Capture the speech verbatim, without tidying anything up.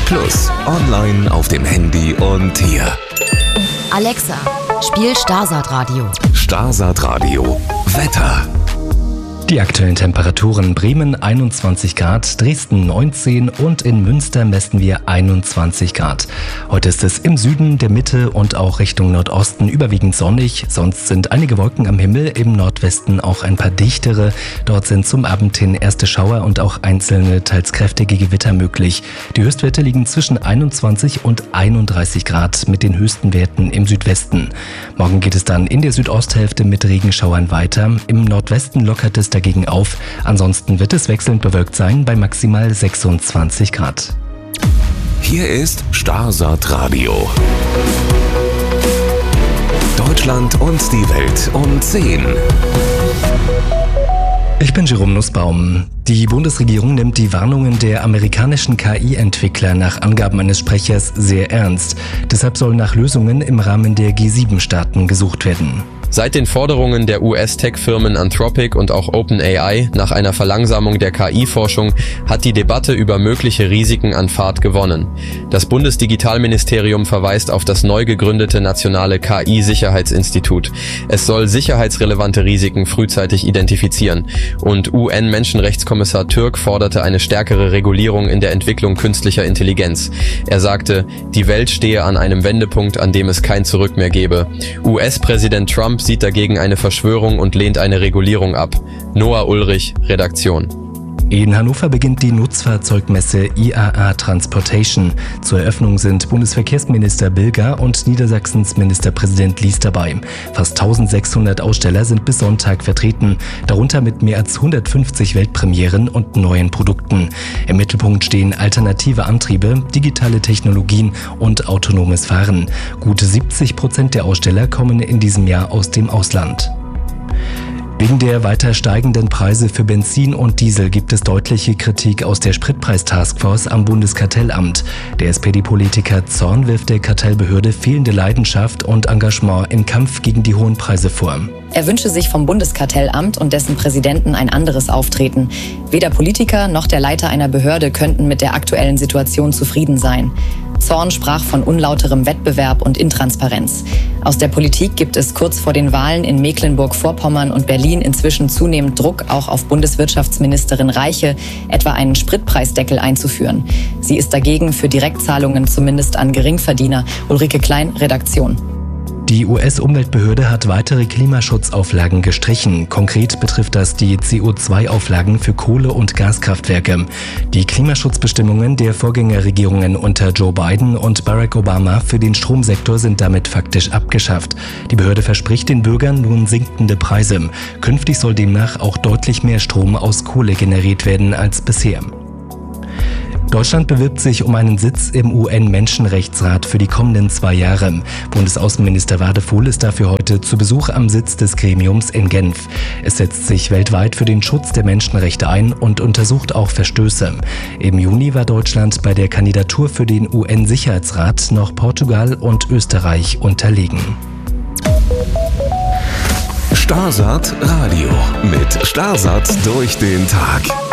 Plus, online auf dem Handy und hier. Alexa, spiel Starsat Radio. Starsat Radio Wetter. Die aktuellen Temperaturen: Bremen einundzwanzig Grad, Dresden neunzehn und in Münster messen wir einundzwanzig Grad. Heute ist es im Süden, der Mitte und auch Richtung Nordosten überwiegend sonnig. Sonst sind einige Wolken am Himmel, im Nordwesten auch ein paar dichtere. Dort sind zum Abend hin erste Schauer und auch einzelne, teils kräftige Gewitter möglich. Die Höchstwerte liegen zwischen einundzwanzig und einunddreißig Grad mit den höchsten Werten im Südwesten. Morgen geht es dann in der Südosthälfte mit Regenschauern weiter. Im Nordwesten lockert es dagegen auf. Ansonsten wird es wechselnd bewölkt sein bei maximal sechsundzwanzig Grad. Hier ist Starsat Radio. Deutschland und die Welt um zehn. Ich bin Jerome Nussbaum. Die Bundesregierung nimmt die Warnungen der amerikanischen K I-Entwickler nach Angaben eines Sprechers sehr ernst. Deshalb soll nach Lösungen im Rahmen der G sieben Staaten gesucht werden. Seit den Forderungen der U S-Tech-Firmen Anthropic und auch OpenAI nach einer Verlangsamung der K I-Forschung hat die Debatte über mögliche Risiken an Fahrt gewonnen. Das Bundesdigitalministerium verweist auf das neu gegründete nationale K I-Sicherheitsinstitut. Es soll sicherheitsrelevante Risiken frühzeitig identifizieren. Und U N-Menschenrechtskommissar Türk forderte eine stärkere Regulierung in der Entwicklung künstlicher Intelligenz. Er sagte, die Welt stehe an einem Wendepunkt, an dem es kein Zurück mehr gebe. U S-Präsident Trump sieht dagegen eine Verschwörung und lehnt eine Regulierung ab. Noah Ulrich, Redaktion. In Hannover beginnt die Nutzfahrzeugmesse I A A Transportation. Zur Eröffnung sind Bundesverkehrsminister Bilger und Niedersachsens Ministerpräsident Lies dabei. Fast eintausendsechshundert Aussteller sind bis Sonntag vertreten, darunter mit mehr als hundertfünfzig Weltpremieren und neuen Produkten. Im Mittelpunkt stehen alternative Antriebe, digitale Technologien und autonomes Fahren. Gut siebzig Prozent der Aussteller kommen in diesem Jahr aus dem Ausland. Wegen der weiter steigenden Preise für Benzin und Diesel gibt es deutliche Kritik aus der Spritpreis-Taskforce am Bundeskartellamt. Der S P D-Politiker Zorn wirft der Kartellbehörde fehlende Leidenschaft und Engagement im Kampf gegen die hohen Preise vor. Er wünsche sich vom Bundeskartellamt und dessen Präsidenten ein anderes Auftreten. Weder Politiker noch der Leiter einer Behörde könnten mit der aktuellen Situation zufrieden sein. Zorn sprach von unlauterem Wettbewerb und Intransparenz. Aus der Politik gibt es kurz vor den Wahlen in Mecklenburg-Vorpommern und Berlin inzwischen zunehmend Druck, auch auf Bundeswirtschaftsministerin Reiche, etwa einen Spritpreisdeckel einzuführen. Sie ist dagegen für Direktzahlungen zumindest an Geringverdiener. Ulrike Klein, Redaktion. Die U S-Umweltbehörde hat weitere Klimaschutzauflagen gestrichen. Konkret betrifft das die C O zwei Auflagen für Kohle- und Gaskraftwerke. Die Klimaschutzbestimmungen der Vorgängerregierungen unter Joe Biden und Barack Obama für den Stromsektor sind damit faktisch abgeschafft. Die Behörde verspricht den Bürgern nun sinkende Preise. Künftig soll demnach auch deutlich mehr Strom aus Kohle generiert werden als bisher. Deutschland bewirbt sich um einen Sitz im U N-Menschenrechtsrat für die kommenden zwei Jahre. Bundesaußenminister Wadefuhl ist dafür heute zu Besuch am Sitz des Gremiums in Genf. Es setzt sich weltweit für den Schutz der Menschenrechte ein und untersucht auch Verstöße. Im Juni war Deutschland bei der Kandidatur für den U N-Sicherheitsrat noch Portugal und Österreich unterlegen. Starsat Radio mit Starsat durch den Tag.